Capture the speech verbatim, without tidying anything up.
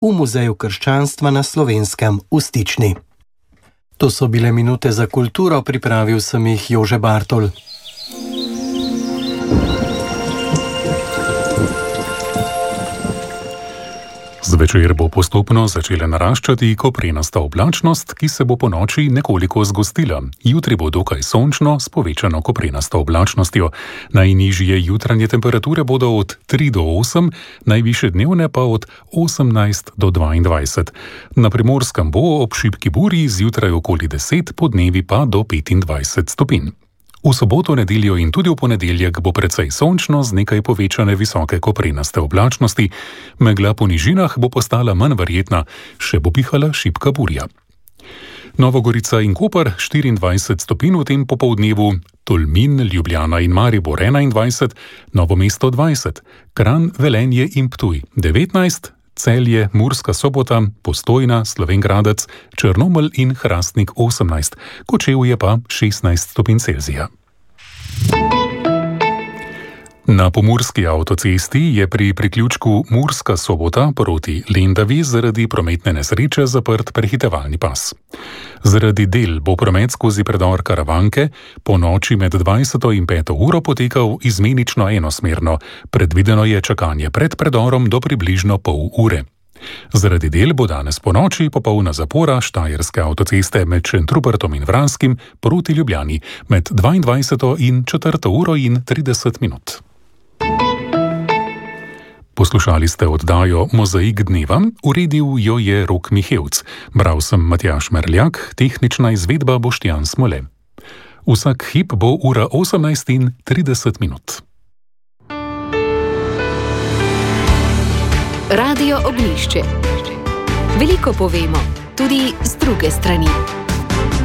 v Muzeju krščanstva na Slovenskem v Stični. To so bile minute za kulturo, pripravil sem jih Jože Bartol. Zvečer bo postopno začela naraščati koprenasta oblačnost, ki se bo po noči nekoliko zgostila. Jutri bo dokaj sončno s povečano koprenasto oblačnostjo. Najnižje jutranje temperature bodo od tri do osem, najvišje dnevne pa od osemnajst do dvaindvajset. Na Primorskem bo ob šibki burji zjutraj okoli deset, podnevi pa do petindvajset stopinj. V soboto, nedeljo in tudi v ponedeljek bo precej sončno z nekaj povečane visoke koprenaste oblačnosti. Megla po nižinah bo postala manj verjetna, še bo pihala šibka burja. Novogorica in Koper štiriindvajset stopinj v tem popoldnevu, Tolmin, Ljubljana in Maribor enaindvajset, Novo mesto dvajset, Kranj, Velenje in Ptuj devetnajst, Celje, Murska Sobota, Postojna, Slovenj Gradec, Črnomelj in Hrastnik osemnajst, Kočevje pa šestnajst stopinj Celzija. Na pomurski avtocesti je pri priključku Murska Sobota proti Lendavi zaradi prometne nesreče zaprt prehitevalni pas. Zaradi del bo promet skozi predor Karavanke po noči med dvajseto in peto uro potekal izmenično enosmerno. Predvideno je čakanje pred predorom do približno pol ure. Zaradi del bo danes po noči popolna zapora Štajerske avtoceste med Šentrupertom in Vranskim proti Ljubljani med dvaindvajseto in četrto uro in trideset minut. Poslušali ste oddajo Mozaik dneva, uredil jo je Rok Mihevc. Bral sem Matjaž Merljak, tehnična izvedba Boštjan Smole. Vsak hip bo ura osemnajst in trideset minut. Radio Ognjišče. Veliko povemo, tudi z druge strani.